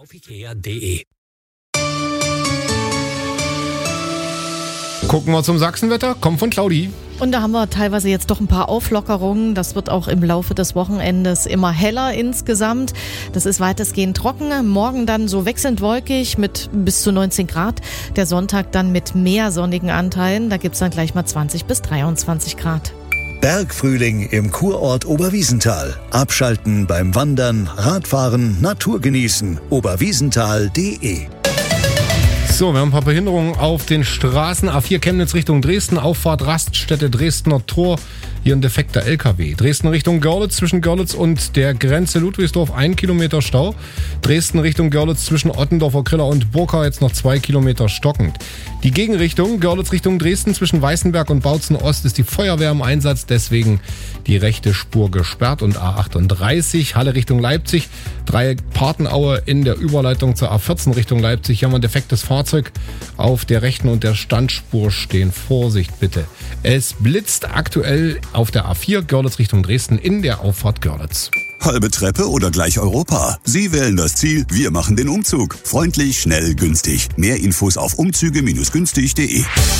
auf ikea.de. Gucken wir zum Sachsenwetter, kommt von Claudi. Und da haben wir teilweise jetzt doch ein paar Auflockerungen. Das wird auch im Laufe des Wochenendes immer heller insgesamt. Das ist weitestgehend trocken. Morgen dann so wechselnd wolkig mit bis zu 19 Grad. Der Sonntag dann mit mehr sonnigen Anteilen. Da gibt's dann gleich mal 20 bis 23 Grad. Bergfrühling im Kurort Oberwiesenthal. Abschalten beim Wandern, Radfahren, Natur genießen. Oberwiesenthal.de. So, wir haben ein paar Behinderungen auf den Straßen. A4 Chemnitz Richtung Dresden, Auffahrt Raststätte Dresdner Tor. Hier ein defekter LKW. Dresden Richtung Görlitz, zwischen Görlitz und der Grenze Ludwigsdorf 1 Kilometer Stau. Dresden Richtung Görlitz zwischen Ottendorfer Griller und Burkau jetzt noch 2 Kilometer stockend. Die Gegenrichtung, Görlitz Richtung Dresden zwischen Weißenberg und Bautzen Ost ist die Feuerwehr im Einsatz, deswegen die rechte Spur gesperrt. Und A38 Halle Richtung Leipzig, Paartenaue in der Überleitung zur A14 Richtung Leipzig. Hier haben wir ein defektes Fahrzeug auf der rechten und der Standspur stehen. Vorsicht bitte. Es blitzt aktuell auf der A4 Görlitz Richtung Dresden in der Auffahrt Görlitz. Halbe Treppe oder gleich Europa? Sie wählen das Ziel, wir machen den Umzug. Freundlich, schnell, günstig. Mehr Infos auf umzüge-günstig.de.